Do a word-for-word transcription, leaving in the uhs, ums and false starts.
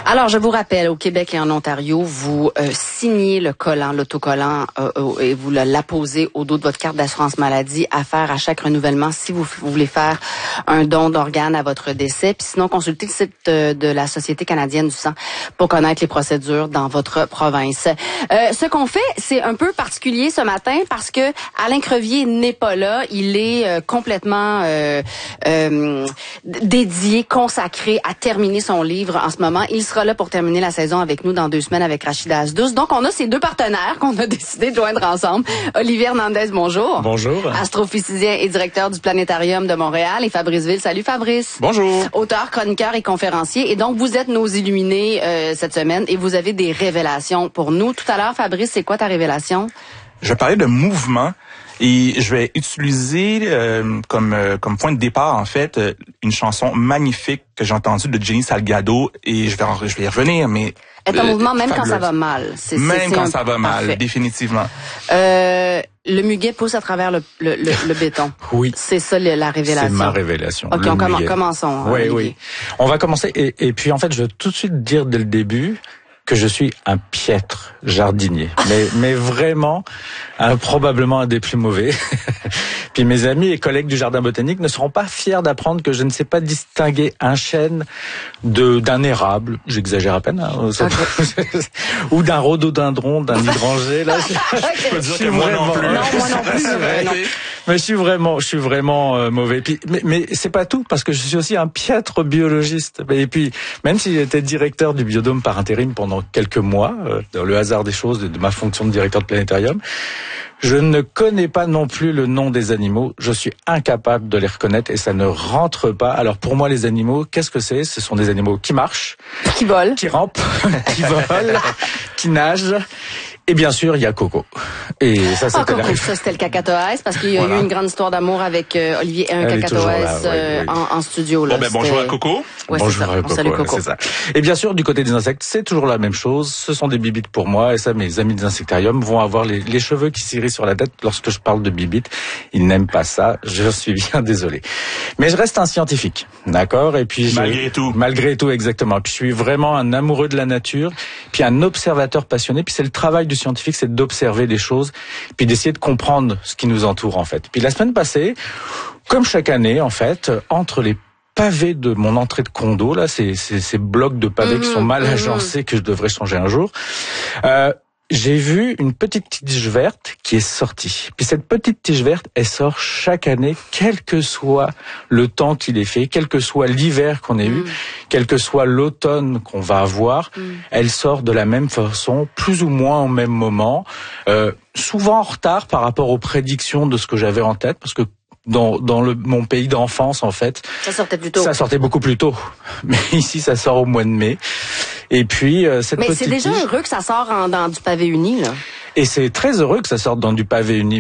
Alors, je vous rappelle, au Québec et en Ontario, vous euh, signez le collant, l'autocollant, euh, euh, et vous l'apposez au dos de votre carte d'assurance maladie à faire à chaque renouvellement si vous, vous voulez faire un don d'organes à votre décès. Puis sinon, consultez le site de, de la Société canadienne du sang pour connaître les procédures dans votre province. Euh, ce qu'on fait, c'est un peu particulier ce matin parce que Alain Crevier n'est pas là. Il est euh, complètement euh, euh, dédié, consacré à terminer son livre en ce moment. Il sera là pour terminer la saison avec nous dans deux semaines avec Rachida Asdous. Donc, on a ces deux partenaires qu'on a décidé de joindre ensemble. Olivier Hernandez, bonjour. Bonjour. Astrophysicien et directeur du Planétarium de Montréal. Et Fabrice Ville. Salut, Fabrice. Bonjour. Auteur, chroniqueur et conférencier. Et donc, vous êtes nos illuminés euh, cette semaine et vous avez des révélations pour nous. Tout à l'heure, Fabrice, c'est quoi ta révélation? Je vais parler de mouvement. Et je vais utiliser euh, comme euh, comme point de départ, en fait, euh, une chanson magnifique que j'ai entendue de Jenny Salgado. Et je vais, en, je vais y revenir, mais... Est en euh, mouvement même fabuleuse. quand ça va mal. C'est, même c'est, c'est quand un... ça va mal, Parfait. Définitivement. Euh, le muguet pousse à travers le, le, le, le béton. Oui. C'est ça le, la révélation. C'est ma révélation. OK, on comm- commençons. Hein, oui, Olivier. oui. On va commencer. Et, et puis, en fait, je veux tout de suite dire dès le début que je suis un piètre jardinier. Mais, mais vraiment, un, probablement un des plus mauvais. Puis mes amis et collègues du jardin botanique ne seront pas fiers d'apprendre que je ne sais pas distinguer un chêne de d'un érable, j'exagère à peine, hein, okay. ou d'un rhododendron, d'un hydrangée. Là, je peux dire que moi non plus. Non, moi non plus. Ouais, non. Mais je suis vraiment, je suis vraiment euh, mauvais. Puis, mais, mais c'est pas tout, parce que je suis aussi un piètre biologiste. Et puis, même si j'étais directeur du Biodôme par intérim pendant quelques mois, euh, dans le hasard des choses, de, de ma fonction de directeur de planétarium, je ne connais pas non plus le nom des animaux. Je suis incapable de les reconnaître et ça ne rentre pas. Alors pour moi, les animaux, qu'est-ce que c'est? Ce sont des animaux qui marchent, qui volent, qui rampent, qui volent, qui nagent. Et bien sûr, il y a Coco. Et ça, c'était ah, Coco, la... ça, c'était le cacatoès, parce qu'il y a voilà. eu une grande histoire d'amour avec euh, Olivier et un Elle cacatoès là, ouais, euh, ouais. En, en studio. Là. Bon, ben, bonjour à Coco. Ouais, bonjour c'est ça. à Coco. Salut Coco. C'est ça. Et bien sûr, du côté des insectes, c'est toujours la même chose. Ce sont des bibites pour moi. Et ça, mes amis des insectariums vont avoir les, les cheveux qui s'irrissent sur la tête lorsque je parle de bibites. Ils n'aiment pas ça. Je suis bien désolé. Mais je reste un scientifique. D'accord? Et puis, malgré je... tout. Malgré tout, exactement. Puis je suis vraiment un amoureux de la nature. Puis un observateur passionné. Puis c'est le travail du scientifique, c'est d'observer des choses. Puis d'essayer de comprendre ce qui nous entoure, en fait. Puis la semaine passée, comme chaque année, en fait, entre les pavés de mon entrée de condo, là, ces, ces, ces blocs de pavés mmh, qui sont mal mmh. agencés, que je devrais changer un jour, euh, j'ai vu une petite tige verte qui est sortie. Puis cette petite tige verte, elle sort chaque année, quel que soit le temps qu'il ait fait, quel que soit l'hiver qu'on ait mmh. eu, quel que soit l'automne qu'on va avoir, mmh. elle sort de la même façon, plus ou moins au même moment, euh, souvent en retard par rapport aux prédictions de ce que j'avais en tête, parce que Dans, dans le, mon pays d'enfance, en fait. Ça sortait plus tôt. Ça sortait beaucoup plus tôt. Mais ici, ça sort au mois de mai. Et puis, euh, cette Mais petite c'est déjà tige, heureux que ça sort en, dans du pavé uni, là. Et c'est très heureux que ça sorte dans du pavé uni.